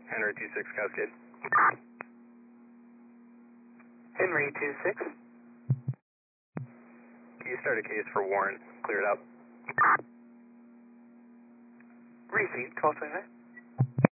Henry 26 Cascade. Henry 26. Can you start a case for Warren? Clear it up. Received, 1229.